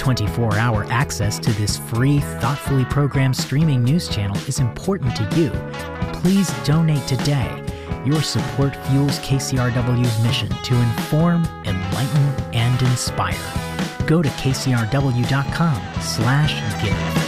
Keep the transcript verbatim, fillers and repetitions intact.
twenty-four hour access to this free, thoughtfully programmed streaming news channel is important to you. Please donate today. Your support fuels K C R W's mission to inform, enlighten, and inspire. Go to k c r w dot com slash give.